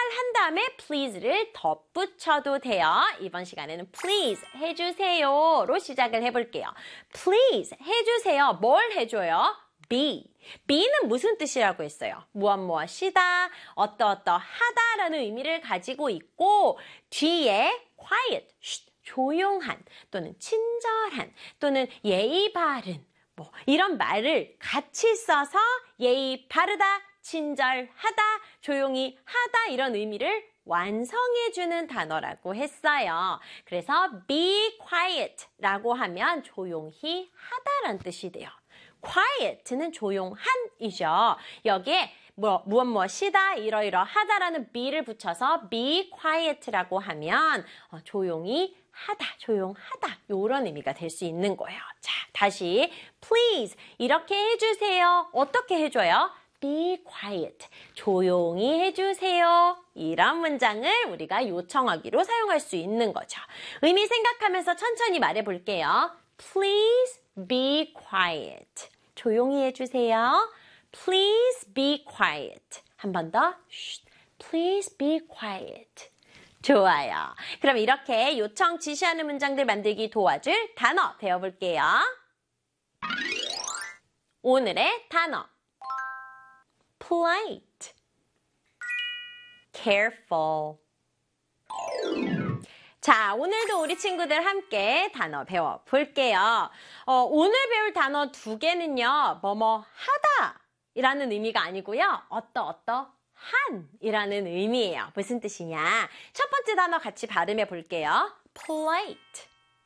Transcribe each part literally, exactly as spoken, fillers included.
한 다음에 please를 덧붙여도 돼요. 이번 시간에는 please 해주세요로 시작을 해볼게요. please 해주세요. 뭘 해줘요? be. be는 무슨 뜻이라고 했어요? 무엇 무엇이다, 어떠어떠하다라는 의미를 가지고 있고 뒤에 quiet, 쉿, 조용한 또는 친절한 또는 예의 바른 뭐 이런 말을 같이 써서 예의 바르다, 친절하다, 조용히 하다 이런 의미를 완성해주는 단어라고 했어요. 그래서 be quiet라고 하면 조용히 하다라는 뜻이 돼요. quiet는 조용한이죠. 여기에 뭐, 무엇 무엇이다, 이러이러하다라는 be를 붙여서 be quiet라고 하면 어, 조용히 하다, 조용하다 이런 의미가 될 수 있는 거예요. 자, 다시 please 이렇게 해주세요. 어떻게 해줘요? be quiet, 조용히 해주세요. 이런 문장을 우리가 요청하기로 사용할 수 있는 거죠. 의미 생각하면서 천천히 말해볼게요. Please be quiet. 조용히 해주세요. Please be quiet. 한 번 더. Please be quiet. 좋아요. 그럼 이렇게 요청 지시하는 문장들 만들기 도와줄 단어 배워볼게요. 오늘의 단어. polite, careful. 자, 오늘도 우리 친구들 함께 단어 배워볼게요. 어, 오늘 배울 단어 두 개는요, 뭐뭐 하다 이라는 의미가 아니고요, 어떠 어떠 한 이라는 의미예요. 무슨 뜻이냐? 첫 번째 단어 같이 발음해 볼게요. polite,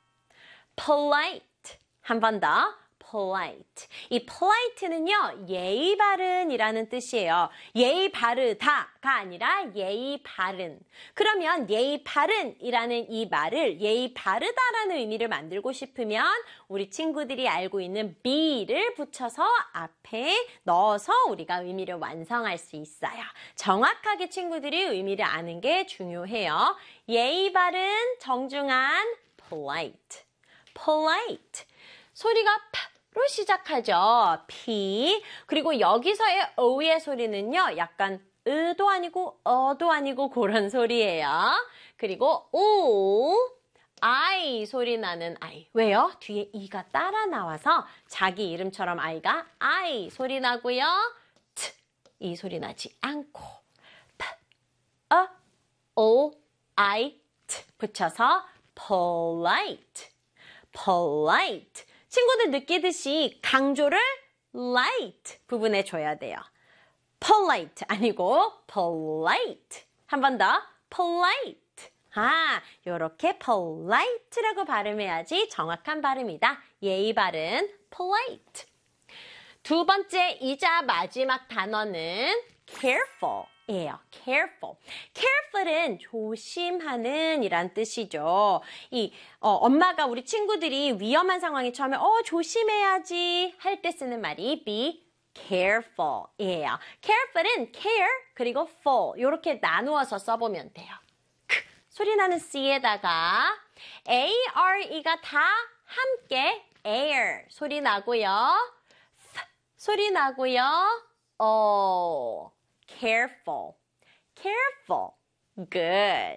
polite. 한 번 더. polite. 이 polite는요, 예의 바른이라는 뜻이에요. 예의 바르다가 아니라 예의 바른. 그러면 예의 바른이라는 이 말을 예의 바르다라는 의미를 만들고 싶으면 우리 친구들이 알고 있는 be를 붙여서 앞에 넣어서 우리가 의미를 완성할 수 있어요. 정확하게 친구들이 의미를 아는 게 중요해요. 예의 바른, 정중한, polite. polite. 소리가 로 시작하죠. P. 그리고 여기서의 O의 소리는요, 약간 으도 아니고 어도 아니고 그런 소리예요. 그리고 O, I 소리 나는 I. 왜요? 뒤에 E가 따라 나와서 자기 이름처럼 I가 I 소리 나고요. T, 이 소리 나지 않고 P, A, O, I, T 붙여서 polite, polite. 친구들 느끼듯이 강조를 light 부분에 줘야 돼요. polite 아니고 polite. 한 번 더. polite. 아, 요렇게 polite라고 발음해야지 정확한 발음이다. 예의 바른 polite. 두 번째이자 마지막 단어는 careful. 예요. careful. careful은 조심하는 이란 뜻이죠. 이 어, 엄마가 우리 친구들이 위험한 상황에 처음에 어 조심해야지 할 때 쓰는 말이 be careful 이에요. careful은 care 그리고 full 이렇게 나누어서 써보면 돼요. 크, 소리 나는 C에다가 A-R-E가 다 함께 air 소리 나고요. th, 소리 나고요. 어 careful, careful. Good.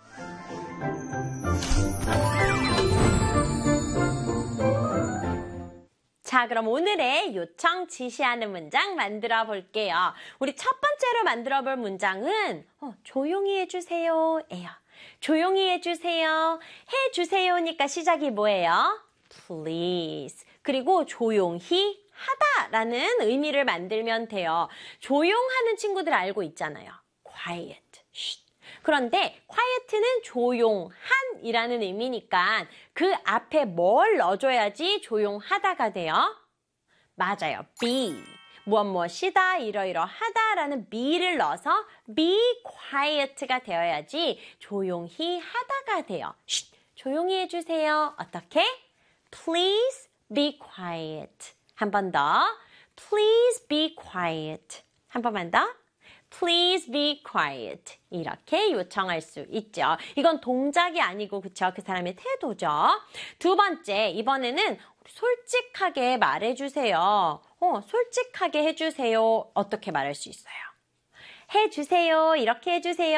자, 그럼 오늘의 요청 지시하는 문장 만들어 볼게요. 우리 첫 번째로 만들어 볼 문장은 어, 조용히 해주세요 예요. 조용히 해주세요. 해주세요니까 시작이 뭐예요? Please. 그리고 조용히 하다라는 의미를 만들면 돼요. 조용하는 친구들 알고 있잖아요. quiet. 쉿. 그런데 quiet는 조용한이라는 의미니까 그 앞에 뭘 넣어줘야지 조용하다가 돼요? 맞아요. be. 무엇 무엇이다, 이러이러하다라는 be를 넣어서 be quiet가 되어야지 조용히 하다가 돼요. 쉿. 조용히 해주세요. 어떻게? Please be quiet. 한 번 더. Please be quiet. 한 번만 더. Please be quiet. 이렇게 요청할 수 있죠. 이건 동작이 아니고 그쵸? 그 사람의 태도죠. 두 번째, 이번에는 솔직하게 말해주세요. 어, 솔직하게 해주세요. 어떻게 말할 수 있어요? 해주세요. 이렇게 해주세요.